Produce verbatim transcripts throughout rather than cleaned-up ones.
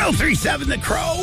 oh three point seven The Crow.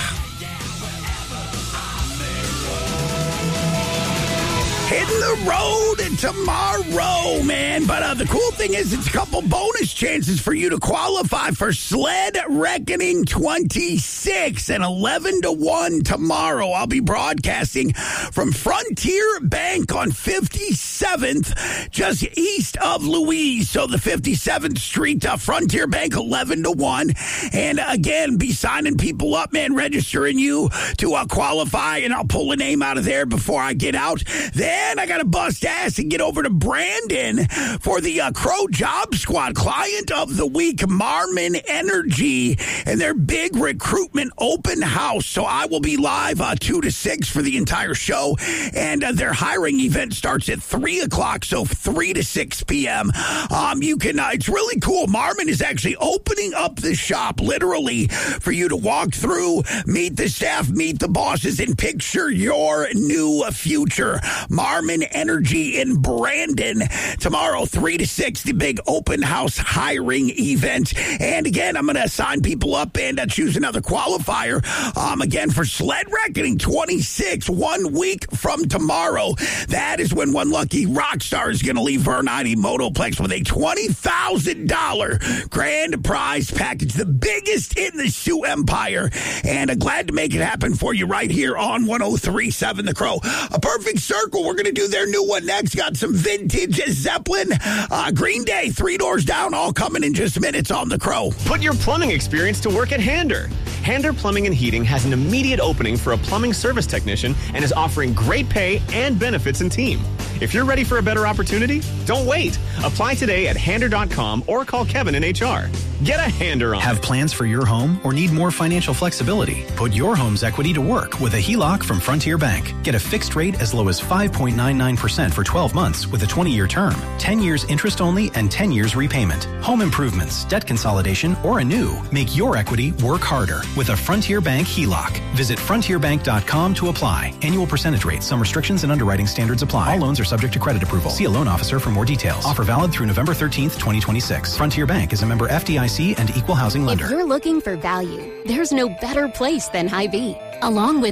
Hitting the road tomorrow, man. But uh, the cool thing is it's a couple bonus chances for you to qualify for Sled Reckoning twenty-six and eleven to one tomorrow. I'll be broadcasting from Frontier Bank on fifty-seventh, just east of Louise. So the fifty-seventh Street uh, Frontier Bank, eleven to one. And again, be signing people up, man, registering you to uh, qualify. And I'll pull a name out of there before I get out. Then I got to bust ass and get over to Brandon for the uh, Crow Job Squad Client of the Week, Marmon Energy, and their big recruitment open house. So I will be live uh, two to six for the entire show, and uh, their hiring event starts at three o'clock, so three to six p.m. Um, you can. Uh, it's really cool. Marmon is actually opening up the shop, literally, for you to walk through, meet the staff, meet the bosses, and picture your new future. Marmon Energy in Brandon tomorrow, three to six, the big open house hiring event. And again, I'm going to assign people up and uh, choose another qualifier. Um, again, for Sled Reckoning twenty-six, one week from tomorrow. That is when one lucky rock star is going to leave Vernite Motoplex with a twenty thousand dollars grand prize package, the biggest in the Sioux Empire. And uh, glad to make it happen for you right here on one oh three point seven The Crow. A perfect circle. We're going to do their new one next. Got some vintage Zeppelin, uh, Green Day, Three Doors Down, all coming in just minutes on The Crow. Put your plumbing experience to work at Hander. Hander Plumbing and Heating has an immediate opening for a plumbing service technician and is offering great pay and benefits and team. If you're ready for a better opportunity, don't wait. Apply today at hander dot com or call Kevin in H R. Get a Hander on. Have plans for your home or need more financial flexibility? Put your home's equity to work with a H E L O C from Frontier Bank. Get a fixed rate as low as five point nine nine percent for twelve months with a twenty-year term, ten years interest only, and ten years repayment. Home improvements, debt consolidation, or a new. Make your equity work harder with a Frontier Bank H E L O C. Visit frontier bank dot com to apply. Annual percentage rate. Some restrictions and underwriting standards apply. All loans are subject to credit approval. See a loan officer for more details. Offer valid through November thirteenth, twenty twenty-six. Frontier Bank is a member F D I C and equal housing lender. If you're looking for value, there's no better place than Hy-Vee. Along with